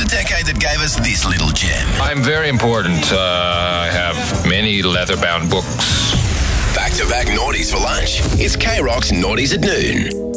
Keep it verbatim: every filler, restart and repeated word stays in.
decade that gave us this little gem. I'm very important. Uh, I have many leather-bound books. Back-to-back naughties for lunch. It's K-Rock's Naughties at Noon.